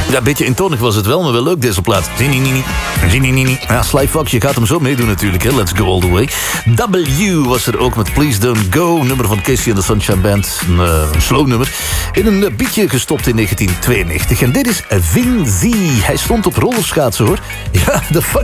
Ja, een beetje eentonig was het wel, maar wel leuk deze plaat. Ja, Sly Fox, je gaat hem zo meedoen natuurlijk, hè. Let's go all the way. W was er ook met Please Don't Go, nummer van Casey and the Sunshine Band. Een slow nummer. In een beatje gestopt in 1992. En dit is Vinzi. Hij stond op rollerschaatsen, hoor. Ja, de fuck